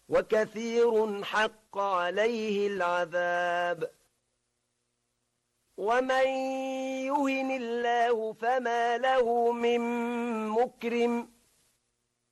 وكثير حق عليه العذاب ومن يهن الله فما له من مكرم